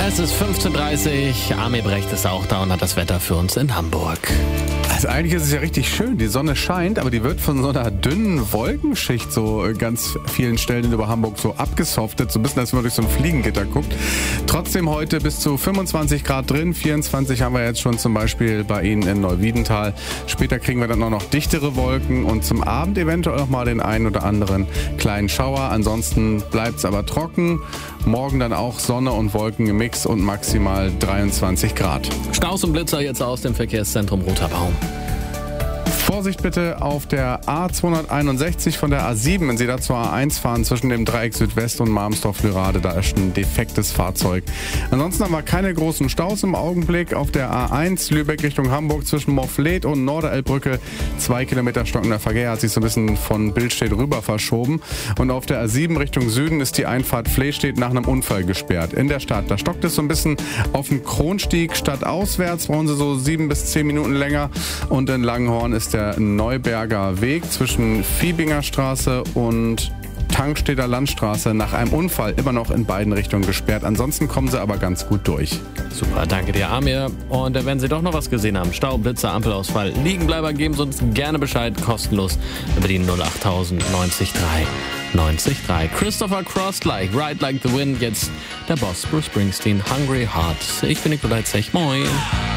Es ist 15:30 Uhr, Amir Brecht ist auch da und hat das Wetter für uns in Hamburg. Also eigentlich ist es ja richtig schön, die Sonne scheint, aber die wird von so einer dünnen Wolkenschicht so ganz vielen Stellen über Hamburg so abgesoftet, so ein bisschen, als wenn man durch so ein Fliegengitter guckt. Trotzdem heute bis zu 25 Grad drin, 24 haben wir jetzt schon zum Beispiel bei Ihnen in Neuwiedental. Später kriegen wir dann auch noch dichtere Wolken und zum Abend eventuell auch mal den einen oder anderen kleinen Schauer. Ansonsten bleibt es aber trocken. Morgen dann auch Sonne und Wolken im Mix und maximal 23 Grad. Staus und Blitzer jetzt aus dem Verkehrszentrum Roter Baum. Vorsicht bitte auf der A261 von der A7, wenn Sie da zur A1 fahren, zwischen dem Dreieck Südwest und Marmsdorf-Lürade, da ist ein defektes Fahrzeug. Ansonsten haben wir keine großen Staus im Augenblick. Auf der A1 Lübeck Richtung Hamburg zwischen Moffleth und Norderelbbrücke 2 Kilometer stockender Verkehr, hat sich so ein bisschen von Billstedt rüber verschoben. Und auf der A7 Richtung Süden ist die Einfahrt Flehstedt nach einem Unfall gesperrt in der Stadt. Da stockt es so ein bisschen auf dem Kronstieg stadtauswärts, brauchen Sie so 7 bis 10 Minuten länger. Und in Langenhorn ist der Neuberger Weg zwischen Viebinger Straße und Tankstedter Landstraße nach einem Unfall immer noch in beiden Richtungen gesperrt. Ansonsten kommen Sie aber ganz gut durch. Super, danke dir, Amir. Und wenn Sie doch noch was gesehen haben, Stau, Blitzer, Ampelausfall, Liegenbleiber, geben Sie uns gerne Bescheid, kostenlos über die 08000 90 3 90 3. Christopher Cross, Ride Like the Wind, jetzt der Boss Bruce Springsteen, Hungry Heart. Ich bin Nikolai Zech, moin.